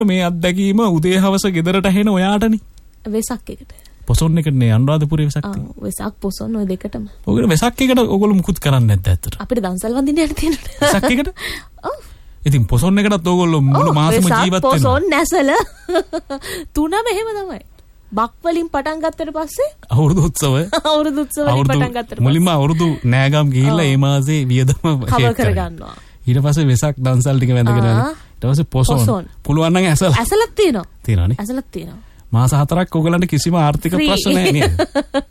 මේ අත්දැකීම උදේ හවස ගෙදරට ඇහෙන ඔයාටනේ. වෙසක් එකට. පොසොන් එකනේ අනුරාධපුරේ වෙසක් තියෙනවා. වෙසක් පොසොන් ඔය දෙකටම. ඔයගොල්ලෝ වෙසක් එකට ඔයගොල්ලෝ මුකුත් කරන්නේ නැද්ද ඇත්තට? අපිට දන්සල් වඳින්න යන්න තියෙනවා. වෙසක් එකට? ඔව්. ඉතින් පොසොන් එකටත් ඔයගොල්ලෝ මුළු මාසෙම ජීවත් වෙනවා. පොසොන් නැසල තුනම එහෙම තමයි. බක් වලින් පටන් ගත්තට පස්සේ අවුරුදු උත්සවය. අවුරුදු උත්සවලින් පටන් ගත්තට පස්සේ මුලින්ම අවුරුදු නෑගම් ගිහිල්ලා ඒ මාසේ වියදම කවර් කරගන්නවා. ඊට පස්සේ වෙසක් දන්සල් ටික වැඳගෙන යනවා. ඊට පස්සේ පොසොන්. පුළුවන් නම් ඇසලක් තියෙනවා. තියෙනවනේ. ඇසලක් තියෙනවා. මාස 4ක් ඔයගලන්ට කිසිම ආර්ථික ප්‍රශ්න නැහැ නේද?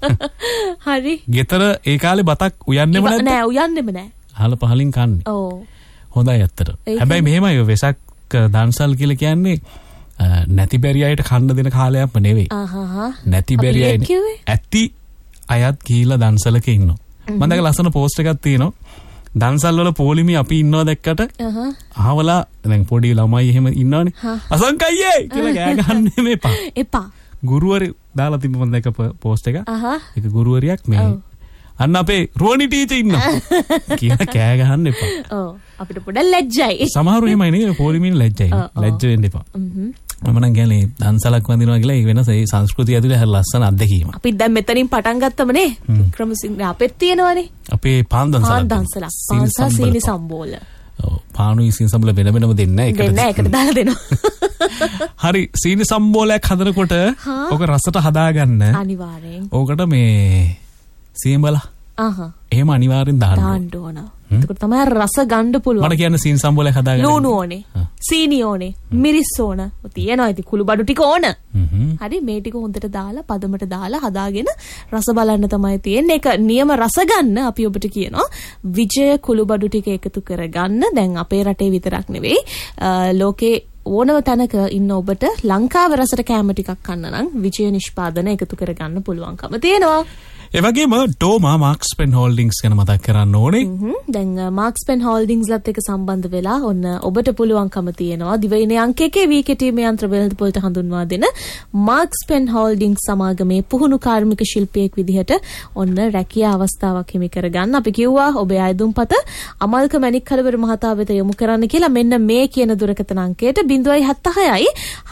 හරි. ගෙදර ඒ කාලේ බතක් උයන්නෙම නැද්ද? නෑ උයන්නෙම නෑ. අහල පහලින් කන්නේ. ඔව්. හොඳයි ඇත්තට. හැබැයි මෙහෙමයි වෙසක් දන්සල් කියලා කියන්නේ නැති බැරි අයට කන්න දෙන කාලයක්ම නෙවෙයි. නැති බැරි අය ඇති අයත් ගිහිලා දන්සලක ඉන්නවා. මම දැන් ලස්සන පෝස්ට් එකක් තියෙනවා. දන්සල් වල පොලිමි අපි ඉන්නවා දැක්කට අහවලා දැන් පොඩි ළමයි එහෙම ඉන්නවනේ. අසංකයියේ කියලා ගෑ ගන්න එපා. එපා. ගුරුවරි දාලා තිබ්බ මම දැක්ක පෝස්ට් එක. ඒක ගුරුවරියක් මේ අන්න අපේ රෝනි ටීචර් ඉන්නවා. කියලා කෑ ගහන්න එපා. ඔව්. අපිට පොඩක් ලැජ්ජයි. සමහරු එහෙමයි නේ පොලිමින් ලැජ්ජයි. ලැජ්ජ වෙන්න එපා. මම නම් කියන්නේ දන්සලක් වඳිනවා කියලා ඒ වෙනස ඒ සංස්කෘතිය ඇතුලේ හරි ලස්සන අත්දැකීමක්. අපි දැන් මෙතනින් පටන් ගත්තම නේ. ක්‍රමසිංහ අපෙත් තියෙනවනේ. අපේ පාන් දන්සලක්. පාන්සා සීනි සම්බෝල. ඔව් පානුයි සීනි සම්බෝල වෙන වෙනම දෙන්නේ නැහැ. දෙන්නේ නැහැ එකට දාලා දෙනවා. හරි සීනි සම්බෝලයක් හදනකොට ඔක රසට හදාගන්න. අනිවාර්යෙන්. ඕකට මේ සීඹලා. එහෙම අනිවාර්යෙන් දාන්න ඕන. එතකොට තමයි රස ගන්න පුළුවන්. මට කියන්න සීනි සම්බෝලයක් හදාගන්න. ලුණු ඕනේ. සීනි ඕනේ. මිරිස් ඕන. තියෙනවා ඉතින් කුළු බඩු ටික ඕන. හරි මේ ටික හොඳට දාලා පදමට දාලා හදාගෙන රස බලන්න තමයි තියෙන්නේ. ඒක නියම රස ගන්න අපි ඔබට කියනවා. විජය කුළු බඩු ටික එකතු කරගන්න. දැන් අපේ රටේ විතරක් නෙවෙයි ලෝකේ ඕනම තැනක ඉන්න ඔබට ලංකාවේ රසට කැම ටිකක් කන්න නම් විජය නිෂ්පාදන එකතු කරගන්න පුළුවන්කම තියෙනවා. ඒ වගේම ඩෝමා මාක්ස් පෙන් හෝල්ඩින්ග්ස් ගැන මතක් කරන්න ඕනේ. දැන් මාක්ස් පෙන් හෝල්ඩින්ග්ස්ලත් එක්ක සම්බන්ධ වෙලා ඔන්න ඔබට පුළුවන්කම තියෙනවා දිවයිනේ අංක 1 වීකෙටීමේ යන්ත්‍ර වෙළඳපොළට හඳුන්වා දෙන මාක්ස් පෙන් හෝල්ඩින්ග්ස් සමාගමේ පුහුණු කාර්මික ශිල්පියෙක් විදිහට ඔන්න රැකියා අවස්ථාවක් හිමි කරගන්න. අපි කිව්වා ඔබේ අයදුම්පත අමල්ක මණික්කලවර මහතා වෙත යොමු කරන්න කියලා. මෙන්න මේ කියන දුරකථන අංකයට 076යි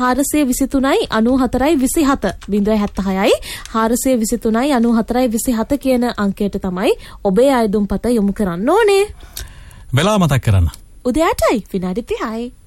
423යි 94යි 27 076යි 423යි 94යි 27 කියන අංකයට තමයි ඔබේ අයදුම්පත යොමු කරන්න ඕනේ. වෙලාව මතක් කරන්න. උදේ 8යි විනාඩි 30යි.